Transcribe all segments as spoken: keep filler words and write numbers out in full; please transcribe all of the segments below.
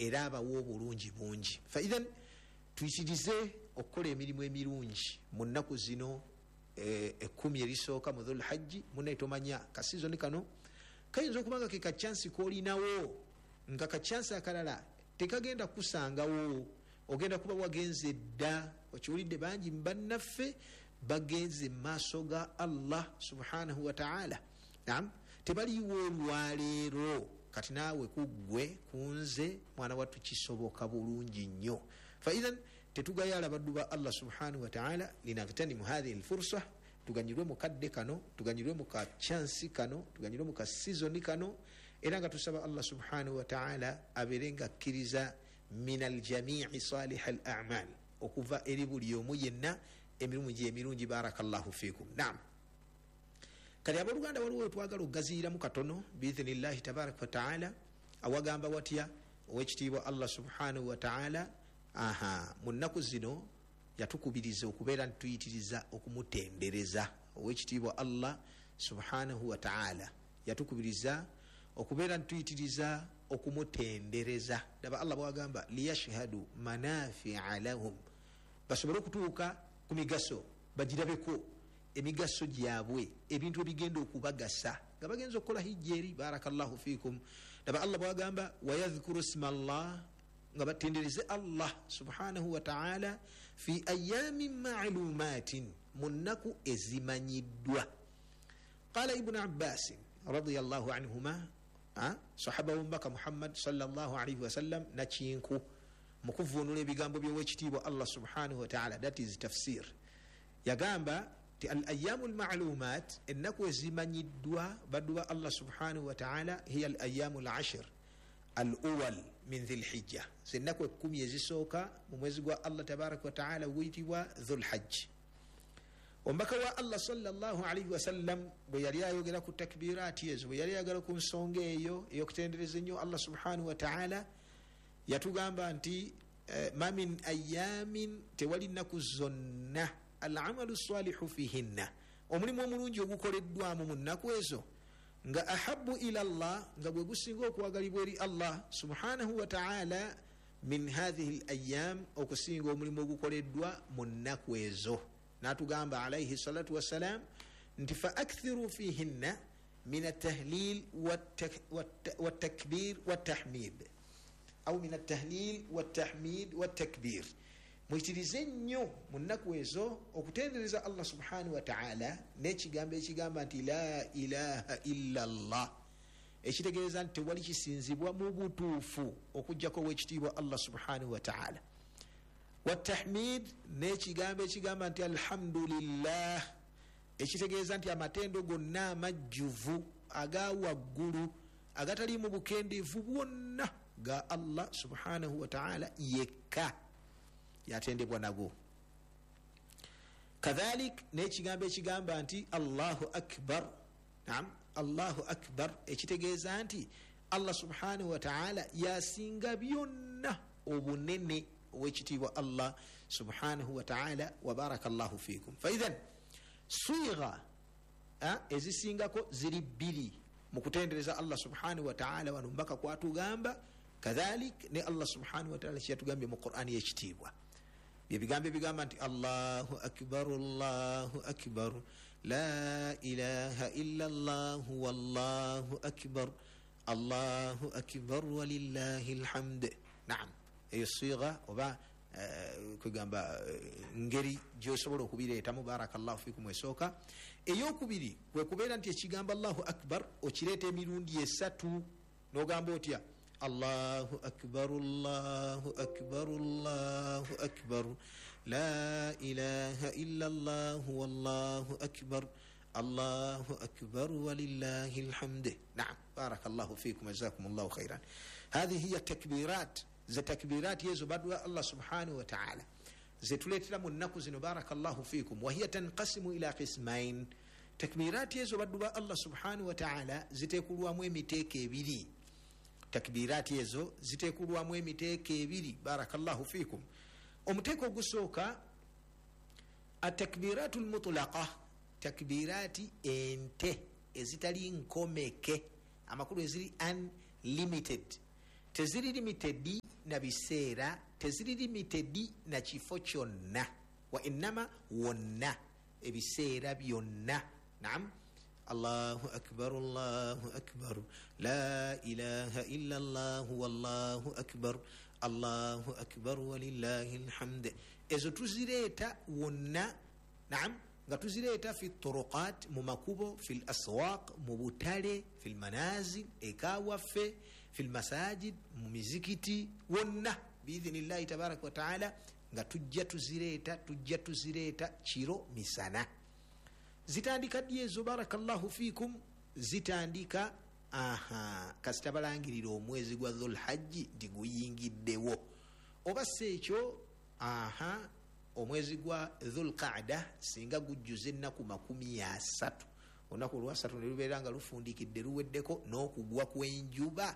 era abawo obulungi bungi. Faidhan tuyisirize okukola emirimu emirungi mu nnaku zino ekkumi e, erisooka mu Dhul Hajji. Munne tomanya kasizoni kano kayinza okuba nga ke kachansi koolinawo nga kachansi akalala tekagenda kusangawo, ogenda kuba wagenze dda. Okiwulidde bangi mbannaffe bagenze maaso ga Allah subhanahu wa ta'ala. Naam, tebaliwo olwaleero kati naawe kuggwe kunze mwana wattu kisoboka bulungi nnyo. Faidhan tetugayala baddu ba Allah subhanahu wa ta'ala linaghtanimu hadhihi alfursa, tuganyirwe mu kadde kano, tuganyirwe mu ka chance kano, tuganyirwe mu ka season kano, era nga tusaba Allah subhanahu wa ta'ala aberenga akkiriza min aljami'i salih al-a'mal, okuva eri buli omu yenna emirimu gye emirungi. Barakallahu fikum. Naam, kali abooluganda waliwo twagala okugaziiramu katono biidhnillahi tabaraka wa ta'ala. Awagamba watya owekitiibwa Allah subhanahu wa ta'ala? Aha, mu nnaku zino yatukubiriza okubeera ntuyitiriza okumutendereza. Owekitiibwa Allah subhanahu wa ta'ala yatukubiriza okubeera ntuyitiriza okumutendereza. Daba Allah bwagamba liyashhadu manafi'a lahum, basobole okutuuka ku migaso, bagirabeko emigaso gyabwe, ebintu ebigenda okubagasa nga bagenza okukola hijja eri. Barakallahu fikum. Daba Allah bwagamba wayadhkuru isma Allah, nga batendereze Allah subhanahu wa ta'ala fi ayamin ma'lumatin, mu nnaku ezimanyiddwa. Qala Ibn Abbas radiyallahu anhuma, sahaba w'omubaka Muhammad sallallahu alayhi wa sallam nakinku mu kuvvuunula ebigambo by'owekitiibwa Allah subhanahu wa ta'ala, that is tafsir. Yagamba ti al ayamu al ma'lumat, ennaku ezimanyiddwa baddu ba Allah subhanahu wa ta'ala, hiya al ayamu al ashr al awwal min dhil hijja, zennaku ekkumi ezisooka mu mwezi gwa Allah tabaraka wa ta'ala guyitibwa Dhul Hajj. Omubaka wa Allah sallallahu alayhi wa sallam bwe yali ayogera ku takbirati ezo, bwe yali ayogera ku nsonga eyo ey'okutendereza ennyo Allah subhanahu wa ta'ala, yatugamba nti ma min ayamin, tewali nnaku zonna al amalu salihu fihinna, omulimu omulungi ogukoleddwamu mu nnaku ezo nga ahabu ila Allah, nga bwe gusinga okwagalibwa eri Allah subhanahu wa ta'ala min hadhihi al ayyam, okusinga omulimu ogukoleddwa mu nnaku ezo. Natugamba alayhi salatu wassalam nti fa akthiru fihinna min at-tahlil wat-takbir wat-tahmid, au min at-tahlil wat-tahmid wat-takbir, muyitirize nnyo mu nnaku ezo okutendereza Allah subhanahu wa ta'ala n'ekigambo ekigamba nti la ilaha illa Allah, ekitegeeza nti tewali kisinzibwa mu butuufu okujjako w'ekitiibwa Allah subhanahu wa ta'ala. Watahmid, n'ekigambo ekigamba nti alhamdulillah, ekitegeeza nti amatendo gonna amajjuvu aga waggulu agatali mu bukendeevu bwonna ga Allah subhanahu wa ta'ala yekka yatendebwa nago. Kadhalik n'ekigambo ekigamba nti Allahu akbar. Naam, Allahu akbar, ekitegeeza nti Allah subhanahu wa ta'ala yasinga byonna obunene owekitiibwa Allah subhanahu wa ta'ala. Wa barakallahu fikum. Faidhan swigha ezisingako ziri bbiri mu kutendereza Allah subhanahu wa ta'ala wano mbaka kwatugamba. Kadhalik ne Allah subhanahu wa ta'ala kyatugambye mu Qur'ani y'ekitiibwa, byebigambo ebigamba nti Allahu akbar Allahu akbar la ilaha illa Allah wallahu akbar Allahu akbar walillahi alhamd. Naam, eyo swigha oba kugamba ngeri gyosobola okubireetamu. Barakallahu fikum. Esooka eyokubiri kwe kubeera nti ekigambo Allahu akbar okireeta emirundi esatu n'ogamba otya Allahu akbar Allahu akbar Allahu akbar la ilaha illa Allah wallahu akbar Allahu akbar walillahi alhamd. Naam, barakallahu fikum, jazakumullahu khairan. Hadhihi hiya takbirat, za takbirat yezo badu Allah subhanahu wa ta'ala zetuletera mu nnaku zino. Barakallahu fikum. Wa hiya tanqasimu ila qismain, takbirat yezo badu Allah subhanahu wa ta'ala zitekulwamu emiteeko ebiri. Takbirati ezo zitekulwamu emiteeko ebiri. Barakallahu fikum. Omuteeko ogusooka atakbiratu almutlaqa, takbirati ente ezitali nkomeke, amakulu eziri unlimited, teziri limited na biseera, teziri limited na kifo kyonna, wa innama wonna ebiseera byonna. Naam. Allahu akbar, Allahu akbar, la ilaha illa Allah, wallahu akbar, Allahu akbar walillahi alhamd. Ezo tuzireeta wonna. Naam. nga tuzireeta fi turuqat, mu makubo, fi laswaq, mu butale, fi lmanazil, eka waffe, fi lmasajid, mu mizikiti, wonna biidhinillahi tabaraka wataala nga tujja tuzireeta tujja tuzireeta kiro misana. Zitandika ddi ezo? Barakallahu fikum. Zitandika aha kasita balangirira omwezi gwa dhulhajji nti guyingiddewo, oba si ekyo aha omwezi gwa dhulqaada singa gujjuza ennaku makumi asatu, olunaku olwasatu ne lubeera nga lufundikidde luweddeko n'okugwa kw'enjuba,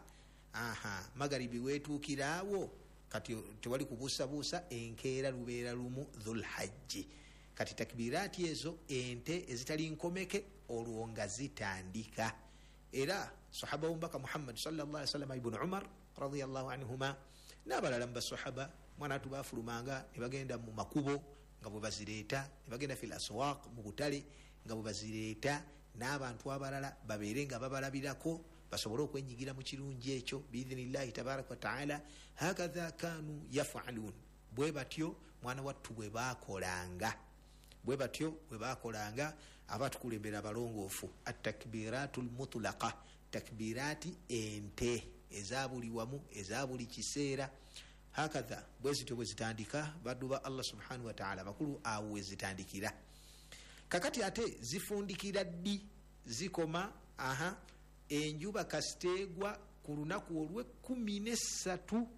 aha magaribi weetuukiraawo, kati tewali kubuusabuusa, enkeera lubeera lumu dhulhajji. Kati takbiraati ezo ente ezitali nkomeke olwo nga zitandika. Era sahaba w'omubaka Muhammad sallallahu alaihi wasallam ibn Umar radiyallahu anhuma n'abalala mu basahaba mwanatu bafulumanga ne bagenda mu makubo nga bwe bazireeta, ne bagenda fil aswaq mu butale nga bwe bazireeta, n'abantu abalala babeere nga babalabirako basobole okwenyigira mu kirungi ekyo biidhinillahi tabaraka wataala. Hakadha kanu yafalun, bwe batyo mwana wattu bwe bakolanga, bwe batyo bwe bakolanga abatukulembera abalongoofu. Atakbiratu lmutlaqa, takbirati ente eza buli wamu, eza buli kiseera. Hakadha bwe zityo bwe zitandika baddu ba Allah subhanahu wa ta'ala bakulu awo we zitandikira. Kakati ate zifundikira ddi zikoma? Aha enjuba kasiteegwa ku lunaku olw'ekkumi n'essatu,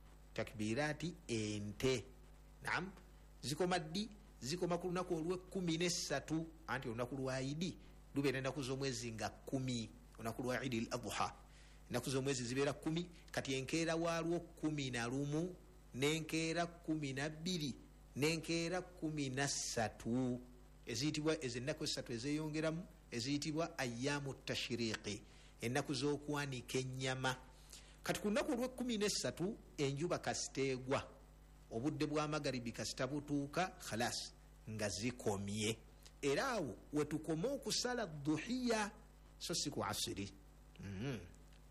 takbirati ente. Naam, zikoma ddi? Zikoma ku lunaku olw'ekkumi n'essatu, anti olunaku lwa Idi lubeera ennaku z'omwezi nga kkumi, olunaku lwa Idi al-Adha ennaku z'omwezi zibeera kkumi. Kati enkeera waalwo kkumi na lumu, n'enkeera kkumi na bbiri, n'enkeera kkumi na ssatu, eziyitibwa ez'ennaku essatu ezeeyongeramu eziyitibwa ayyamu tashriqi, ennaku z'okwanika ennyama. Kati ku lunaku olw'ekkumi n'essatu enjuba kasiteegwa, obudde bw'amagaribi kasita butuuka, khalas nga zikomye. Era awo wetukoma okusala duhiya, so si ku asiri. mm-hmm.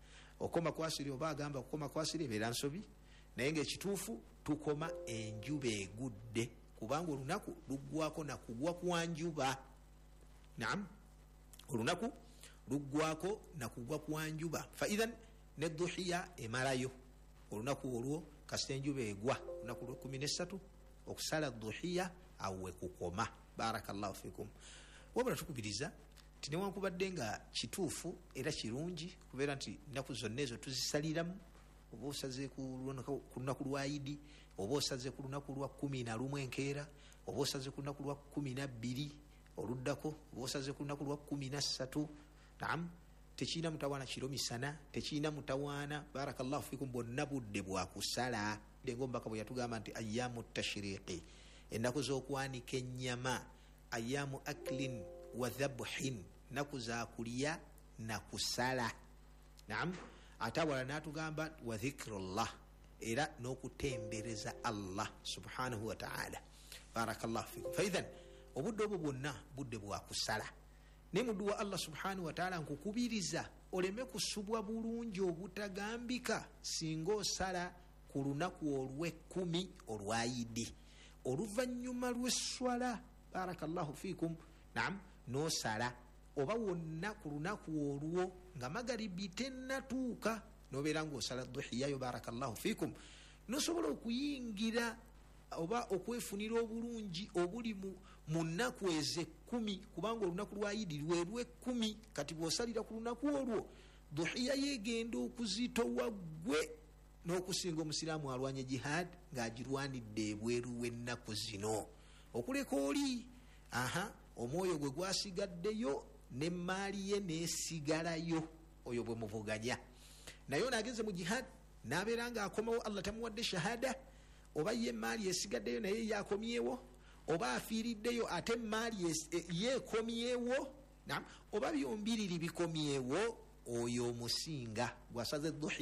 Okoma ku asiri oba agamba okukoma ku asiri ebeera nsobi, naye ngaekituufu tukoma enjuba egudde, kubanga olunaku luggwako nakugwa kwa njuba. Naam, olunaku luggwako nakugwa kwa njuba. Faidhan ne duhiya emalayo olunaku olwo kasita enjuba egwa, olunaku lw'ekkumi n'essatu okusala duhiya awe kukoma. Barakallahu fikum. Wabula tukubiriza ti newankubadde nga kituufu era kirungi kubeera nti nnaku zonna ezo tuzisaliramu, oba osaze ku lunaku lwa Idi, oba osaze ku lunaku lwa kkumi na lumu enkeera, oba osaze ku lunaku lwa kkumi na bbiri oluddako, oba osaze ku lunaku lwa kkumi na ssatu. Naam, tekiina mutawaana kiro misana, tekiina mutawaana. Barakallahu fikum. Bonna budde bwa kusala. Ng'omubaka bwe yatugamba nti ayyamu tashriqi, ennaku z'okwanika ennyama, ayyamu aklin wa dhabhin, naku za kulya na kusala. Naam, ate awala n'atugamba wa dhikrullah, era n'okutendereza Allah subhanahu wa ta'ala. Barakallahu fikum. Faidhan obudde obwo bwonna budde bwa kusala. Ne muddu wa Allah subhanahu wa ta'ala nkukubiriza oleme kusubwa bulungi obutagambika singa osala ku lunaku olw'ekkumi olwa Idi, oluvannyuma lw'esswala. Barakallahu fikum. Naam, n'osala oba wonna ku lunaku olwo nga magaribi tennatuuka, n'obeera ng'osala duhiyayo. Barakallahu fikum. N'osobola okuyingira oba okwefunira obulungi obuli mu nnaku ez'ekkumi, kubanga olunaku lwa Idi lwe lw'ekkumi. Kati bw'osalira ku lunaku olwo duhiya yegenda okuzitowa ggwe n'okusinga omusiraamu alwanye jihad ng'agirwanidde ebweru w'ennaku zino, okuleka oli aha omwoyo gwe gwasigaddeyo n'emmaali ye n'esigalayo, oyo bwe muvuganya. Naye onageze mu jihad n'abeera ng'akomawo Allah tamuwadde shahada, oba ye emmaali esigaddeyo naye yakomyewo, oba afiiriddeyo ate emmaali yeekomyewo, oba byombiriri bikomyewo, oyo omusinga gwasaze duhiya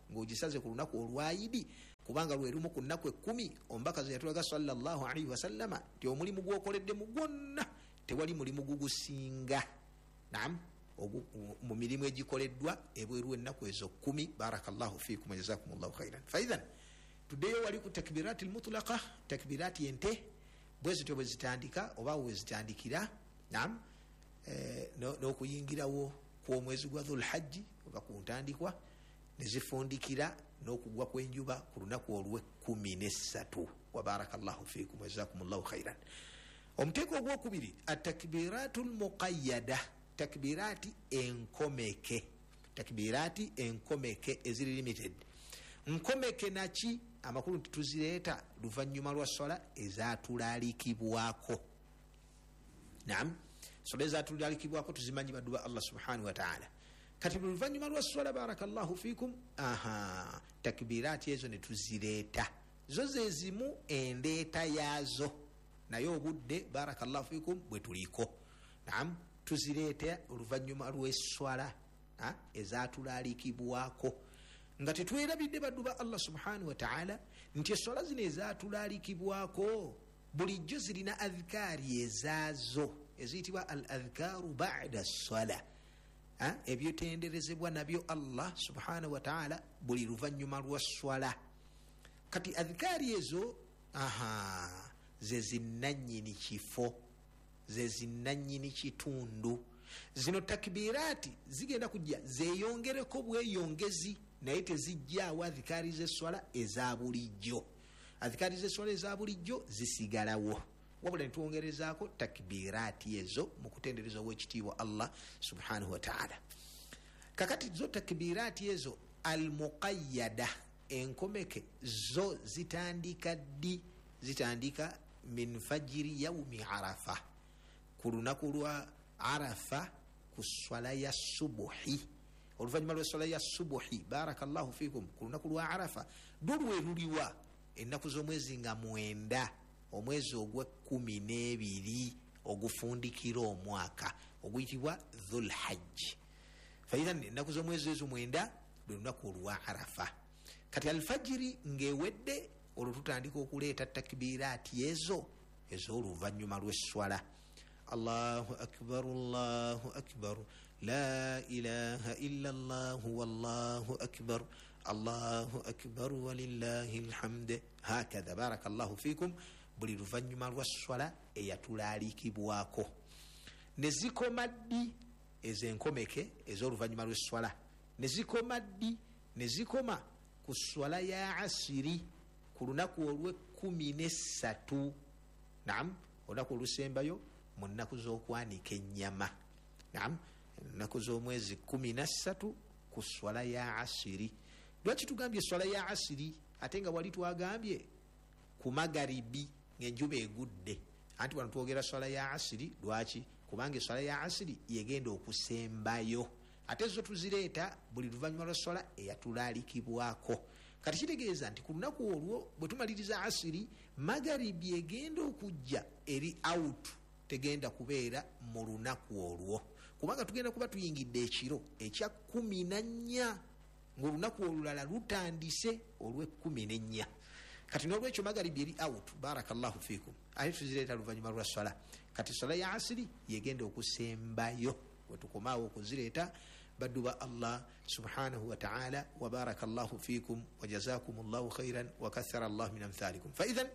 ng'ogisaze ku lunaku olwayidi, kubanga lwe lumu ku nnaku ekkumi omubaka ze yatulaga sallallahu alaihi wasallama nti omulimu gw'okoledde mu gwonna tewali mulimu gugusinga naam mu mirimu egikoleddwa ebweru ennaku ezo kkumi. Barakallahu fikum wa jazakumullahu khairan. Faidhan tuddeyo wali ku takbirati almutlaqa, takbirati ente bwe zityo bwe zitandika oba bwe zitandikira naam eh, n'okuyingirawo kw'omwezi gwa dhul hajji oba ku ntandikwa ne zifundikira n'okugwa kw'enjuba ku lunaku olw'ekkumi n'essatu. Wa barakallahu fikum wa jazakumullahu khairan. Omuteeko ogwokubiri atakbiratu almuqayyada, takbirati enkomeke, takbirati enkomeke eziri limited. Nkomeke naki amakulu nti tuzireeta luvannyuma lwa swala ezatulalikibwako. Naam, swala ezatulalikibwako tuzimanyi badduba Allah subhanahu wa ta'ala. Kati luvannyuma lwa swala barakallahu fikum, aha, takbirati ezo ne tuzireeta, zo ze zimu endeeta yaazo naye obudde barakallahu fikum bwe tuliko. Naam, tuzireeta oluvannyuma lw'eswala ezatulalikibwako nga tetwerabidde badduba Allah subhanahu wa ta'ala nti eswala zino ezatulalikibwako bulijjo zirina adhikaari ezaazo eziyitibwa al adhikaaru ba'da swala, ebyotenderezebwa nabyo Allah subhanahu wa ta'ala buli luvannyuma lwa swala. Kati adhikaari ezo aha ze zinnannyini kifo, ze zinnannyini kitundu. Zino takbirati zigenda kujja zeeyongereko bweyongezi naye tezijjaawo adhikaari z'eswala eza bulijjo. Adhikaari z'eswala eza bulijjo zisigalawo, wabula ne twongerezaako takbirati ezo mu kutendereza ow'ekitiibwa Allah subhanahu wa ta'ala. Kakati zo takbirati ezo almuqayyada enkomeke zo zitandika ddi? Zitandika min fajiri yaumi arafa, ku lunaku lwa arafa, ku swala ya subuhi, oluvannyuma lwa swala ya subuhi barakallahu fikum, ku lunaku lwa arafa lulwe luliwa ennaku z'omwezi nga mwenda, omwezi ogw'ekkumi n'ebiri ogufundikira omwaka oguyitibwa dhul hajji. Faidhan ennaku z'omwezi ezo mwenda lwe lunaku olwa arafa. Kati alfajiri ng'ewedde olwo tutandika okuleeta takbirati ezo ez'oluvannyuma lw'eswala. Allahu akbar, Allahu akbar, la ilaha illa Allah, wallahu akbar, Allahu akbar walillahi alhamd. Hakadha barakallahu fikum, buli luvannyuma lwa swala eyatulalikibwako. Ne zikoma ddi ez'enkomeke ez'oluvannyuma lw'eswala? Ne zikoma ddi? Ne zikoma ku swala ya asiri ku lunaku olw'ekkumi n'essatu. Naam, olunaku olusembayo mu nnaku z'okwanika ennyama. Naam, ennaku z'omwezi kkumi na ssatu ku swala ya asiri. Lwaki tugambye swala ya asiri ate nga wali twagambye ku magaribi ng'enjuba egudde? Anti wano twogera swala ya asiri lwaki? Kubanga swala ya asiri yegenda okusembayo, ate zo tuzireeta buli luvannyuma lwa swala eyatulalikibwako. Kati kitegeeza nti ku lunaku olwo bwe tumaliriza asiri, magaribi egenda okujja eri out, tegenda kubeera mu lunaku olwo, kubanga tugenda kuba tuyingidde ekiro ekya kkumi na nnya ng'olunaku olulala lutandise olw'ekkumi n'ennya. Kati n'olwekyo magaribi eri out barakallahu fikum, ate tuzireeta luvannyuma lwa swala. Kati swala ya asiri yegenda okusembayo, bwe tukomaawo okuzireeta badduba Allah subhanahu wa ta'ala. Wa barakallahu fikum wa jazakumullahu khairan wa kathara Allah min amthalikum. Fa idhan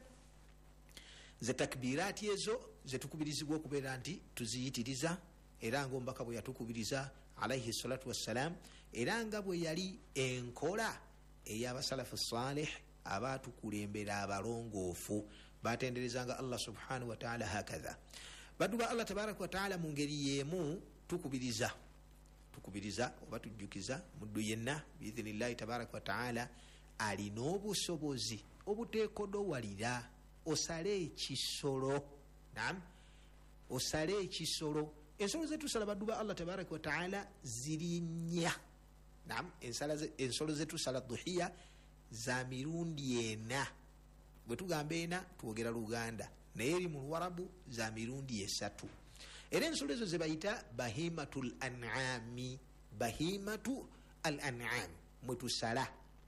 ze takbirati ezo ze tukubirizibwa okubeera nti tuziyitiriza, era nga omubaka bwe yatukubiriza alayhi salatu wassalam, era nga bwe yali enkola ey'abasalafu salih abaatukulembera abalongoofu batenderezanga Allah subhanahu wa ta'ala. Hakadha badduba Allah tabaraka wa ta'ala mu ngeri yeemu tukubiriza tukubiriza oba tujjukiza muddu yenna biidhinillahi tabaraka wa ta'ala alina obusobozi obuteekodowalira osale ekisolo. Naam, osale ekisolo. Ensolo zetusala badduba Allah tabaraka wa ta'ala ziri nnya. Naam, ensolo zetusala dhuhiya za mirundi ena. Bwe tugamba ena twogera Luganda, naye eri mu Luwarabu za mirundi esatu. Era ensolo ezo ze bayita bahimatul an'ami, bahimatu al an'am, mwe tusala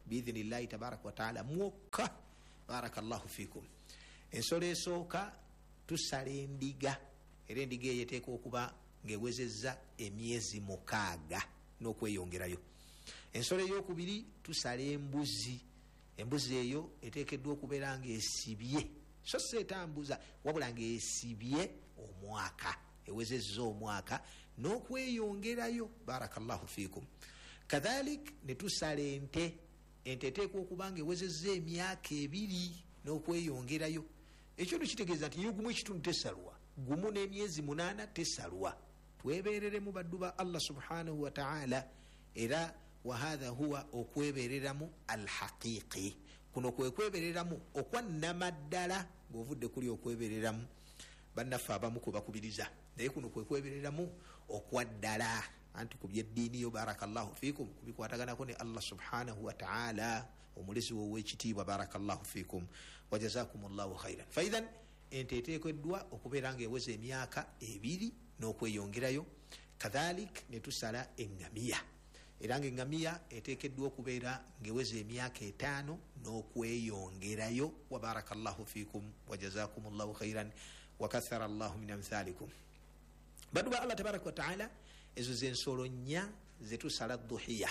biidhinillahi tabaraka wataala mwokka. Barakallahu fikum. Ensolo esooka tusala endiga, era endiga eyo eteeka okuba ng'ewezezza emyezi mukaaga n'okweyongerayo. Ensolo eyokubiri tusala embuzi. Embuzi eyo eteekeddwa okubeera ng'esibye, so si etambuza wabula ng'esibye omwaka, ewezezza omwaka n'okweyongerayo. Barakallahu fikum. Kadhalik ne tusala ente. Ente eteekwa okuba ng'ewezezza emyaka ebiri n'okweyongerayo. Ekyo kitegeeza nti yogumu ekitundu tesalwa, gumu n'emyezi munaana tesalwa. Twebereremu baddu ba Allah subhanahu wa ta'ala, era wahadha huwa okwebereramu alhaqiqi. Kuno kwe kwebereramu okwannamaddala ng'ovudde kuli okwebereramu bannaffe abamu kubakubiriza, naye kuno kwe kwebereramu okwaddala, anti ku byeddiini yo barakallahu fikum, kubikwataganako ne Allah subhanahu wa ta'ala, omulezi wo w'ekitiibwa. Barakallahu fikum wa jazakumullahu khairan. Faidhan ente eteekeddwa okubeera ng'eweza emyaka ebiri n'okweyongerayo. Kadhalik ne tusala engamiya, era ng'engamiya eteekeddwa okubeera ng'eweza emyaka etaano n'okweyongerayo. Wa barakallahu fikum wa jazakumullahu khairan wa kathara Allahu min amthalikum. Baddu ba Allah tabaraka wa ta'ala, ezo z'ensolo nnya zetusala dhuhiya.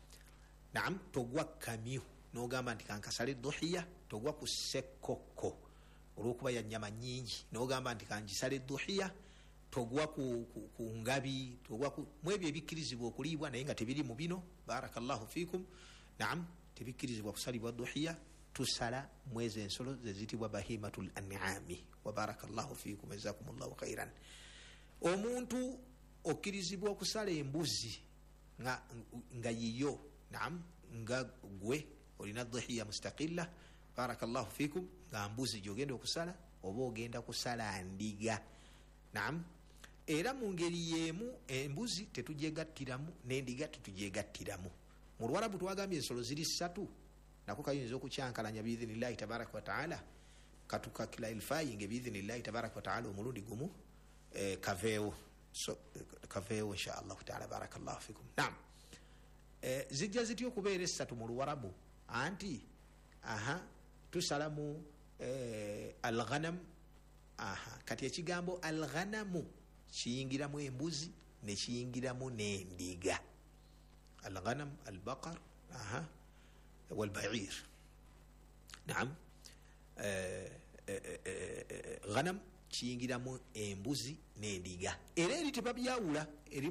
Naam, togwa kamyu n'ogamba nti kankasale dhuhiya, togwa ku ssekkokko olw'okuba ya nnyama nnyingi n'ogamba nti kangisale dhuhiya, togwa ku, ku, ku ngabi, togwa ku mwebyo ebikkirizibwa okuliibwa naye nga tebiri mu bino. Barakallahu fikum. Naam, tebikkirizibwa kusalibwa dhuhiya, tusala mwezi ensolo zezitibwa bahimatul an'ami. Wa barakallahu fikum, jazakumullahu khairan. Omuntu okkirizibwa okusala embuzi nga, nga yiyo, naam, nga gwe olina dhuhiya mustaqilla. Barakallahu fikum, nga mbuzi gyogenda okusala oba ogenda kusala ndiga. Naam, era mu ngeri yeemu embuzi tetugyegattiramu n'endiga tetugyegattiramu. Mu Luwarabu twagambye ensolo ziri ssatu, nako kayinza okukyankalanya biidhinillahi tabaraka wa ta'ala, katuka kila ilfayi nge biidhinillahi tabaraka wa ta'ala omulundi gumu eh, kaveewo so kaveewo inshallah ta'ala. Barakallahu fikum. Naam, eh, zijja zityo okubeera essatu mu Luwarabu, anti aha tusalamu eh, alghanam. Aha, kati ekigambo alghanamu kiyingiramu embuzi ne kiyingiramu n'endiga. Alghanam, albaqar, aha, walba'ir. Naam, eh, eh, eh, ghanam kiyingiramu embuzi n'endiga, era eri tebabyawula, eri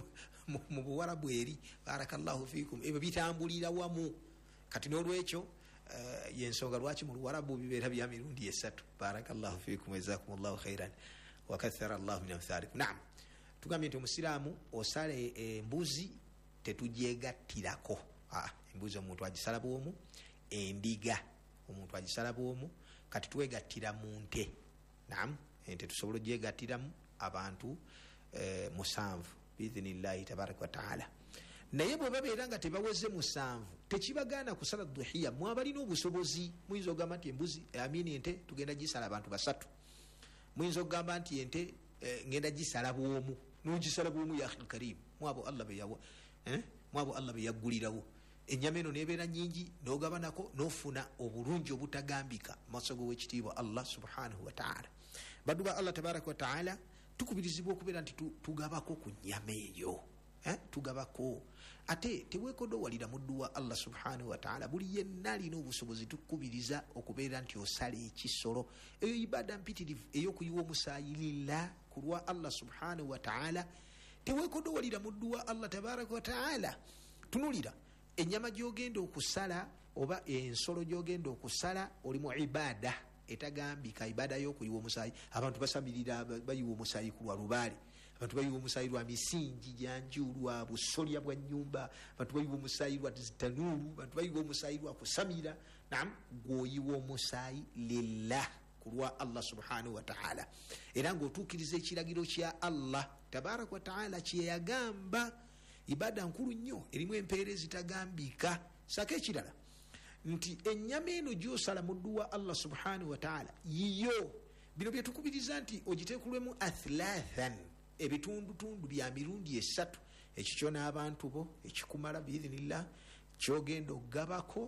mu Buwarabu eri. Barakallahu fikum, ebyo bitambulira wamu. Kati n'olwekyo Uh, yensonga lwaki mu Luwarabu bibeera bya mirundi esatu. Barakallahu fikum, jazakumullahu khairan wa kathara Allahu min amthalikum. Naam, tugambye nti omusiraamu osale embuzi tetugyegattirako. Ah, embuzi omuntu agisala bwomu, endiga omuntu agisala bwomu, kati twegattira mu nte. Naam, ente tusobola ogyegattiramu abantu eh, musanvu biidhinillahi tabaraka wa ta'ala. Naye bwe babeera nga tebaweze musanvu tekibagaana kusala dhuhiya. Mwabalina obusobozi, muyinza okugamba nti embuzi amini ente tugenda gisala abantu basatu. Muyinza okugamba nti ente eh, ngenda gisala bwomu, n'ogisala bwomu ya akhil karim, mwabo Allah be yawa eh? mwabo Allah be yaggulirawo. Ennyama eno nebeera nyingi n'ogabanako n'ofuna obulungi obutagambika masogo w'ekitiibwa Allah subhanahu wa ta'ala. Baddu ba Allah tabaraka wa ta'ala, tukubirizibwa okubeera nti tugabako ku nnyama eyo. Eh, tugabako. Ate teweekodowalira muddu wa Allah subhanahu wa ta'ala, buli yenna alina obusobozi tukubiriza okubeera nti osala ekisolo. Eyo ibada mpitirivu ey'okuyiwa omusaayi lillah ku lwa Allah subhanahu wa ta'ala. Teweekodowalira muddu wa Allah tabaraka wa ta'ala. Tunulira ennyama gy'ogenda okusala oba ensolo gy'ogenda okusala oli mu ibada etagambika, ibada y'okuyiwa omusaayi. Abantu basamirira bayiwa omusaayi ku lwa lubaale, abantu bayiwa omusaayi lwa misingi gyanju, lwa busolya bwa nnyumba, abantu bayiwa omusaayi lwa zitanuuru, abantu bayiwa omusaayi lwa kusamira. Naam, gwoyiwa omusaayi lillah ku lwa Allah subhanahu wa ta'ala, era ng'otuukiriza ekiragiro kya Allah tabaraka wa ta'ala kye yagamba. Ibada nkulu nnyo, erimu empeera ezitagambika. Saka ekirala nti ennyama eno gy'osala muddu wa Allah subhanahu wa ta'ala yiyo, bino bye tukubiriza nti ogiteekulwemu athlathan, ebitundutundu bya mirundi esatu. Ekikyo n'abantu bo ekikumala biidhinillah kyogenda okugabako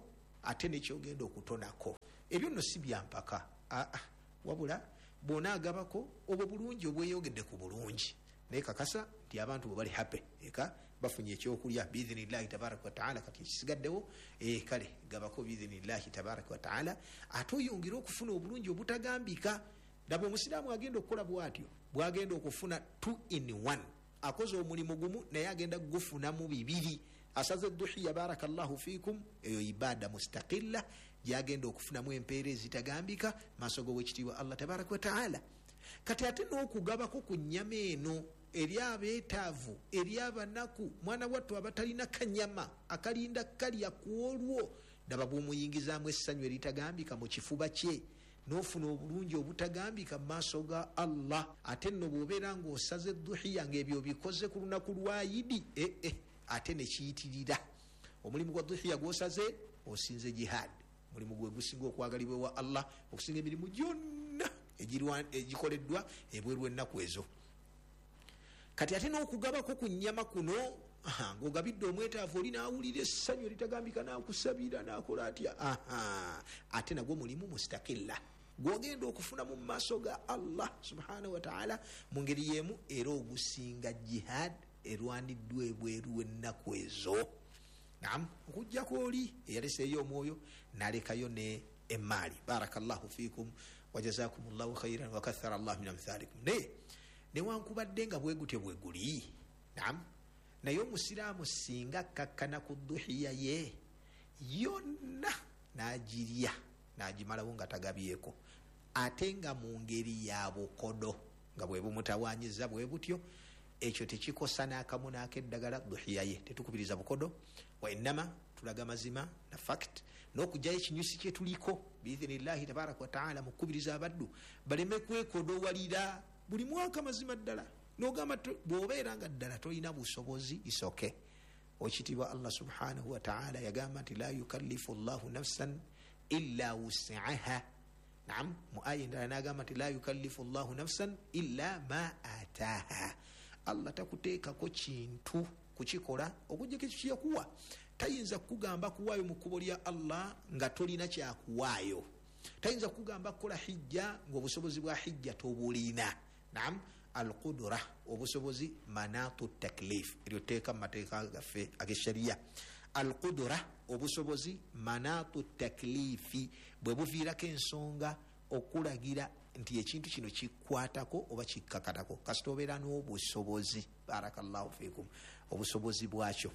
ate nekyogenda okutonako. Ebyo nno si byampaka, wabula bw'onaagabako obwo bulungi obweyogedde ku bulungi, naye kakasa nti abantu bwe bali happy eka bafunye ekyokulya biidhinillahi tabaraka wataala, kati ekisigaddewo kale gabako biidhinillahi tabaraka wataala, ate oyongere okufuna obulungi obutagambika. Daba omusiraamu agenda okukola bwatyo, bwagenda okufuna two in one, akoze omulimu gumu naye agenda gufunamu bibiri. Asaze duhiya barakallahu fikum, eyo ibada mustaqilla gyagenda okufunamu empeera ezitagambika maaso g'owekitiibwa Allah tabaraka wataala. Kati ate n'okugabako ku nnyama eno eri abeetaavu, eri abanaku, mwana wattu abatalina kanyama akalinda kalya ku olwo, daba bw'omuyingizaamu essanyu eritagambika mu kifuba kye, n'ofuna obulungi obutagambika mu maaso ga Allah. Ate nno bw'obeera ng'osaze duhiya ng'ebyo bikoze ku lunaku lwa Idi, eh, eh, ate ne kiyitirira omulimu gwa duhiya gw'osaze osinze jihad, mulimu gwe gusinga okwagalibwa wa Allah okusinga emirimu gyonna egikoleddwa ebweru ennaku ezo. Kati ate n'okugabako ku nnyama kuno, ng'ogabidde omwetaavu oli n'awulira essanyu eritagambika n'akusabira n'akola atya, ate nagwo mulimu mustakilla gw'ogenda okufuna mu maaso ga Allah subhanahu wa ta'ala mu ngeri y'emu, era ogusinga jihad erwaniddwa ebweru ennaku ezo. Naam, okujjako oli eyaleseeyo omwoyo n'alekayo ne emaali. Barakallahu fikum wa jazakumullahu khairan wa kathara Allah min amthalikum. Ne newankubadde nga bwegute bweguli, naam, naye omusiraamu singa kakkana ku duhiya ye yonna n'agirya n'agimalawo nga tagabyeko, ate nga mu ngeri ya bukodo nga bwe bumutawaanyiza bwe butyo, ekyo tekikosa n'akamu n'akeddagala duhiya ye. Tetukubiriza bukodo, wa innama tulaga mazima na fact n'okugyayo ekinyusi kye tuliko biidhinillahi tabaraka wa taala mu kukubiriza abaddu baleme kwekodowalira buli mwaka mazima ddala n'ogamba bw'obeera nga ddala tolina busobozi isoke. Okitiibwa Allah subhanahu wa taala yagamba nti la yukallifu llahu nafsan illa wusi'aha. Naam, mu aya endala n'agamba nti la yukallifu llahu nafsan illa ma ataaha. Allah takuteekako kintu kukikola okujjako ekyo kyeyakuwa. Tayinza kukugamba kuwaayo mu kkubo lya Allah nga tolina kyakuwaayo. Tayinza kukugamba kukola hijja ng'obusobozi bwa hijja tobulina. Naam, alqudura obusobozi manatu taklif, eryo teeka mu mateeka gaffe ag'eshariya. Alqudura obusobozi manatu taklifi, bwe buviirako ensonga okulagira nti ekintu kino kikwatako oba kikkakatako, kasita obeera n'obusobozi. Barakallahu fikum, obusobozi bwakyo.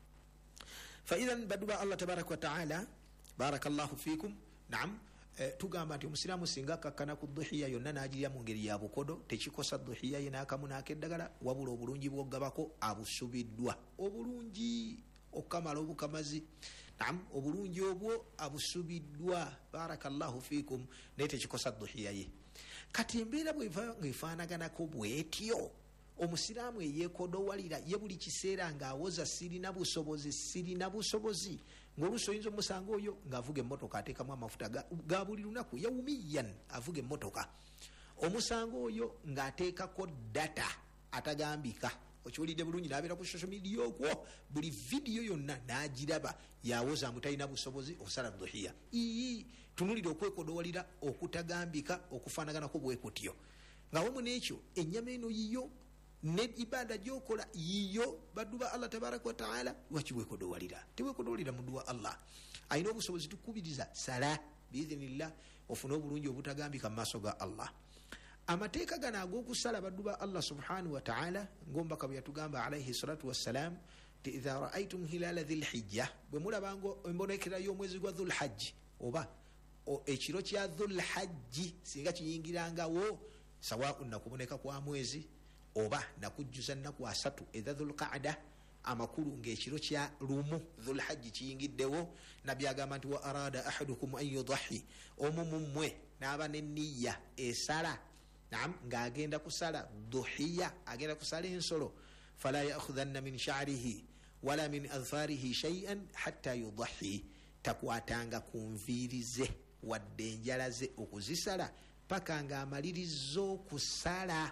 Faidhan baduba Allah tabaraka wa taala, barakallahu fikum. Naam, eh, tugamba nti omusiraamu singa akakkana ku duhiya yonna n'agirya mu ngeri ya bukodo, tekikosa duhiya ye n'akamu n'akeddagala, wabula obulungi bw'ogabako abusubiddwa, obulungi okamala obukamazi. Naam, obulungi obwo abusubiddwa. Barakallahu fikum, naye tekikosa duhiya ye. Kati embeera bwefaanaganako bwetyo, omusiraamu eyeekodowalira ye buli kiseera ng'awoza sirina busobozi sirina busobozi, ng'oluusi oyinza omusanga oyo ng'avuga emmotoka ateekamu amafuta ga buli lunaku, yawumiyan avuga emmotoka. Omusanga oyo ng'ateekako data atagambika, okiwulidde bulungi, n'abeera ku social media okwo, buli vidiyo yonna n'agiraba, yawoza mutalina busobozi okusala duhiya. Ii tunulira okwekodowalira okutagambika okufaanaganako bwekutyo, nga wamu n'ekyo ennyama eno yiyo ne ibada gyokola yiyo. Badduba Allah tabaraka wa taala, lwaki bwekodowalira? Tebwekodowalira muddu wa Allah alina obusobozi, tukubiriza sala biidhinillah ofune obulungi obutagambika mu maaso ga Allah. Amateeka gano ag'okusala badduba Allah subhanahu wa taala, ng'omubaka bwe yatugamba alayhi salatu wassalam ti idha raaitum hilala dhil hijja, bwe mulabanga embonekera y'omwezi gwa dhul hajji oba ekiro kya dhul hajji singa kiyingirangawo, sawaun nakuboneka kwa mwezi oba nakujjuza nnaku asatu eza dhul qaada amakulu ng'ekiro kya lumu dhul hajji kiyingiddewo, nabbi agamba nti wa arada ahadukum an yudahi, omu mummwe n'aba n'enniya esala, naam, ng'agenda kusala duhiya, agenda kusala ensolo, fala ya'khudhanna min sha'rihi wala min adfarihi shay'an hatta yudahi, takwatanga ku nviiri ze wadde enjala ze okuzisala paka ng'amaliriza okusala.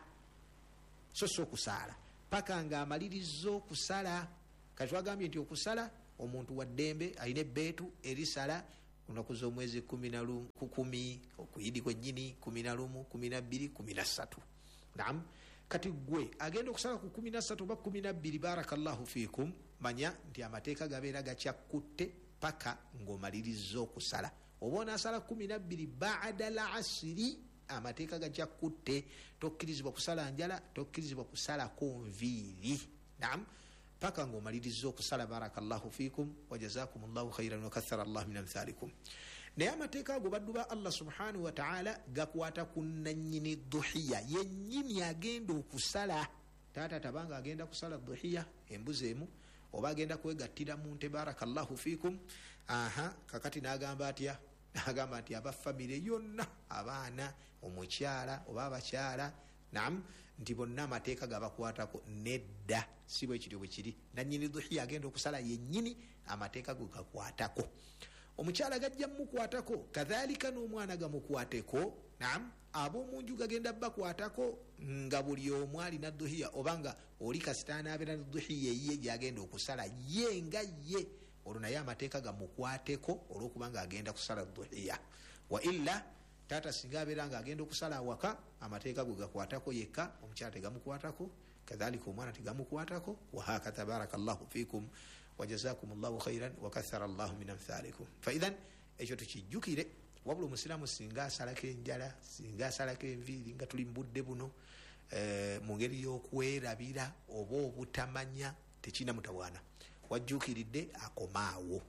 So so okusala paka ng'amaliriza okusala. Kati twagambye nti okusala omuntu wa ddembe alina ebbeetu erisala kunaku z'omwezi kumi na lumu kumi okuyidi kwennyini kumi na lumu kumi na bbiri kumi na ssatu. Naam, kati gwe agenda okusala ku kumi na ssatu oba kumi na bbiri, barakallahu fiikum, manya nti amateeka gabeera gakyakutte paka ng'omaliriza okusala. Oba onaasala kumi na bbiri baada al asiri, amateeka gakyakutte, tokkirizibwa kusala njala, tokkirizibwa kusalako nviiri. Naam, paka ng'omaliriza okusala. Barakallahu fiikum wa jazakumullahu khairan wa kathara Allah min amthalikum. Naye amateeka ago baddu ba Allah subhanahu wa ta'ala gakwata ku nannyini dhuhiya, yennyini agenda okusala. Taata tabanga agenda kusala dhuhiya embuzi emu, oba agenda kwegattira mu nte. Barakallahu fiikum. Aha, kakati n'agamba atya? N'agamba nti aba famire yonna, abaana, omukyala oba abakyala, naam, nti bonna amateeka gabakwatako. Nedda, si bwe kityo bwe kiri. Nannyini dhuhiya agenda okusala yennyini, amateeka go gakwatako. Omukyala gajja mukwatako, kadhalika n'omwana gamukwateko. Naam, ab'omunju gagenda bakwatako, nga buli omu alina dhuhiya, obanga oli kasitaana abeera na dhuhiya ye gyagenda okusala ye nga ye, olwo naye amateeka gamukwateko olw'okubanga agenda kusala dhuhiya. Wa illa taata singa abeera nga agenda okusala awaka, amateeka go gakwatako yekka, omukyala tegamukwatako, kadhalika omwana tegamukwatako. Wa hakadha. Barakallahu fiikum wa jazakumullahu khairan wa kathara Allahu min amthalikum. Fa idhan ekyo tukijjukire. Wabula omusiraamu singa asalako enjala, singa asalako enviiri nga tuli mu budde buno, e, mu ngeri y'okwerabira oba obutamanya, tekina mutawaana, wajjuukiridde akomaawo.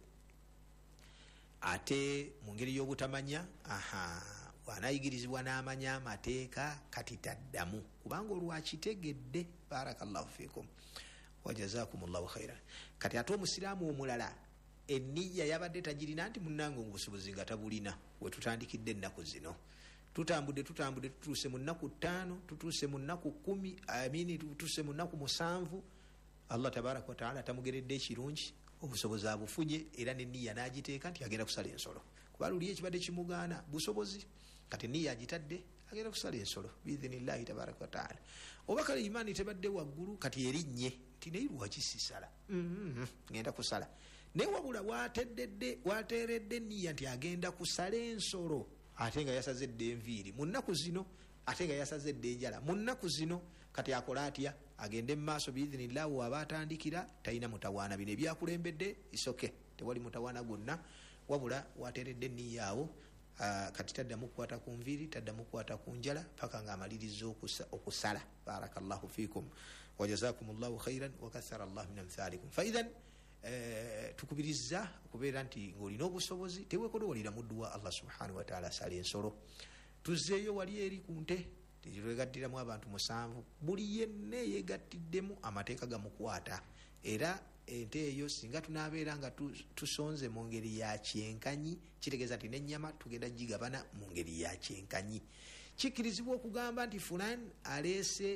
Ate mu ngeri y'obutamanya, aha, wanayigirizibwa n'amanya amateeka, kati taddamu kubanga olwakitegedde. Barakallahu fiikum wa jazakumullahu khairan. Kati ate omusiraamu omulala eniya yabadde tagirina, nti munnange obusobozi nga tabulina. We tutandikidde ennaku zino, tutambudde tutambudde tutuuse mu nnaku ttaano, tutuuse mu nnaku kumi, amini tutuuse mu nnaku musanvu. Allah tabaraka wa taala tamugeredde ekirungi, obusobozi abufunye, era n'eniya n'agiteeka nti agenda kusala ensolo. Kuba luli ekibadde kimugaana busobozi, kati eniya agitadde, agenda kusala ensolo biidhinillahi tabaraka wa taala. Oba kale imaani tebadde waggulu, kati erinnye nti naye lwaki sisala, ngenda kusala. Naye wabula wateddedde wateeredde eniya nti agenda kusala ensolo, ate nga yasazedde enviiri mu nnaku zino, ate nga yasazedde enjala mu nnaku zino. Kati akola atya? Agende mu maaso biidhinillahi waba atandikira, talina mutawaana. Bino ebyakulembedde isoke, tewali mutawaana gwonna, wabula wateeredde eniya awo. Uh, kati taddamu kukwata ku nviiri, taddamu kukwata ku njala, paka nga amaliriza okusala. Barakallahu fiikum wa jazakumullahu khairan wa kathara Allahu min amthalikum. Fa idhan eh, tukubiriza okubeera nti ng'olina obusobozi teweekodowalira muddu wa Allah subhanahu wa ta'ala asala ensolo. Tuzzeeyo wali eri ku nte, tetulegattiramu abantu musanvu, buli yenna yeegatiddemu amateeka gamukwata. Era ente eyo singa tunaabeera nga tusonze mu ngeri ya kyenkanyi, kitegeeza nti n'ennyama tugenda gigabana mu ngeri ya kyenkanyi. Kikkirizibwa okugamba nti fulani aleese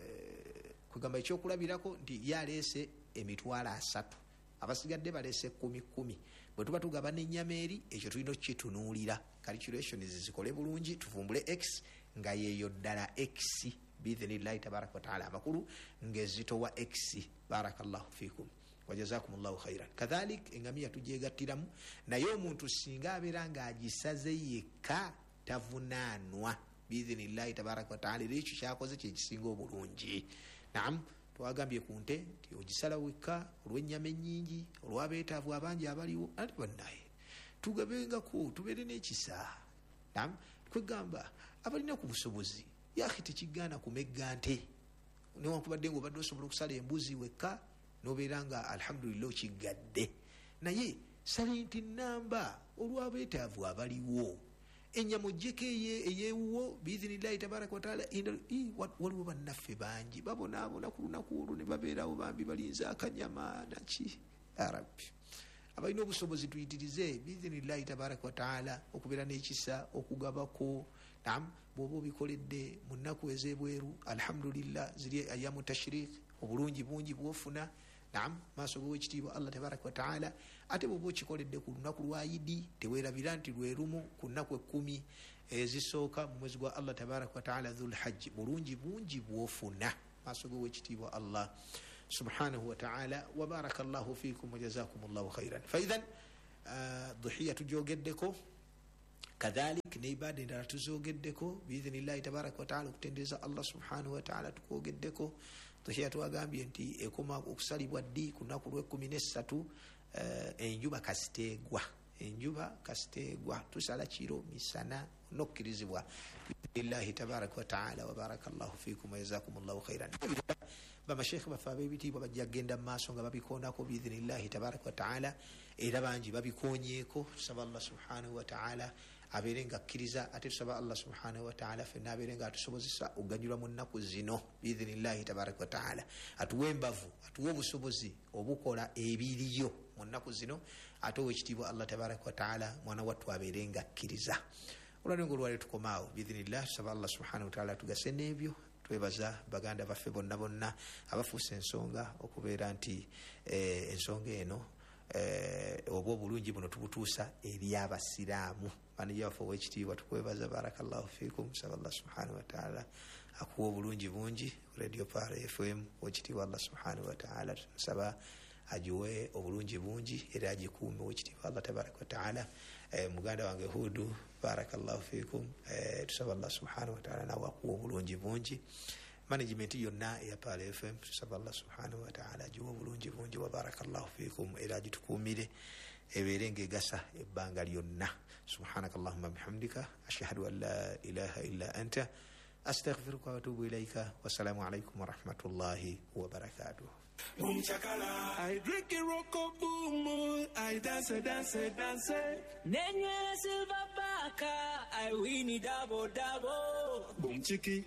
eh, kugamba ekyokulabirako nti ye aleese emitwalo asatu, abasigadde baleese kumi kumi. Bwe tuba tugabana ennyama eri, ekyo tulina okukitunuulira. Calculations zikole bulungi, tuvumbule x nga yeeyo ddala x biidhinillahi tabaraka wa taala, amakulu ng'ezitowa x. Barakallahu fiikum wa jazakumullahu khairan. Kadhalik engamiya tujegattiramu, naye omuntu singa abeera ng'agisaze yekka tavunaanwa biidhinillahi tabaraka wa taala. Era ekyo kyakoze kye kisinga obulungi. Naam, twagambye ku nte nti ogisala wekka olw'ennyama ennyingi, olw'abeetaavu abangi abaliwo. Ati bannaye tugabengako, tubeere n'ekisa. Naam, kwegamba abalina ku busobozi yaki tekigaana kumegga nte, newankubadde ng'obadde osobola okusala embuzi wekka nobeera nga alhamdulillah okiggadde. Naye sala ente namba olw'abeetaavu abaliwo. Ennyama ogyeko eyeewuwo biidhinillahi tabaraka wa taala. Waliwo bannaffe bangi babonaabona ku lunaku olwo ne babeerawo bambi balinza akanyama naki. Arabbi, abalina obusobozi tuyitirize biidhinillahi tabaraka wa taala okubeera n'ekisa okugabako. Naam, bw'oba obikoledde mu nnaku ez'ebweru, alhamdulillah, ziri ayyamu tashriq, obulungi bungi bwofuna. Naam, maaso g'owekitiibwa Allah tabaraka wa taala. Ate bw'oba okikoledde ku lunaku lwa Idi, teweerabira nti lwe lumu ku nnaku ekkumi ezisooka mu mwezi gwa Allah tabaraka wa taala dhul hajj, bulungi bungi bwofuna maaso g'owekitiibwa Allah subhanahu wa taala. Wa barakallahu fiikum wa jazakumullahu khairan. Fa idhan dhuhiya tujogeddeko, kadhalik ne ibada endala tuzogeddeko biidhnillahi tabaraka wataala okutendereza Allah subhanahu wataala tukogeddeko. Dhuhiya twagambye nti ekoma okusalibwa ddi ku lunaku lw'ekkumi n'essatu enjuba kasiteegwa, enjuba kasiteegwa tusala kiro misana nokkirizibwa biidhnillahi tabaraka wataala. wa barakallahu fikum wa jazakumullahu khairan. Bamashekhe baffe ab'ebitiibwa bajja kgenda mu maaso nga babikoonako biidhnillahi tabaraka wataala, era bangi babikonyeeko. Tusaba Allah subhanahu wataala abeere nga akkiriza, ate tusaba Allah subhanahu wataala fenna abeere nga atusobozesa okuganyulwa mu nnaku zino biidhnillahi tabaraka wataala, atuwe embavu, atuwe obusobozi obukola ebiriyo mu nnaku zino, ate owekitiibwa Allah tabaraka wataala mwana wattu abeere nga akkiriza. olwaliro olwali tukomaawo biidhnillah. Tusaba Allah subhanahu wataala tugase n'ebyo. Twebaza baganda baffe bonna bonna abafuusa ensonga okubeera nti eh, ensonga eno eh, oba obulungi buno tubutuusa eri abasiraamu. Manija waffe owekitiibwa tukwebaza, barakallahu fikum. Tusaba Allah subhanahu wataala akuwa obulungi bungi Radio Para F M. Owekitiibwa Allah subhanahu wataala tumusaba ajiwe obulungi bungi era agikuume owekitiibwa Allah tabaraka wataala. Eh, muganda wange Hudu, barakallahu fikum. Eh, tusaba Allah subhanahu wataala nawe akuwa obulungi bungi. Management yonna ya Para F M tusaba Allah subhanahu wataala ajiwe obulungi bungi wa barakallahu fikum era agitukuumire ebeere ng'egasa ebbanga lyonna. Subhanakallahumma bihamdika ashhadu an la ilaha illa anta astaghfiruka wa atubu ilayka. Wassalamu alaykum wa rahmatullahi wa barakatuh. Boom chakala, I drink a rock boom, I dance, dance, dance. Nenye silver baka, I win it double double. Boom chiki.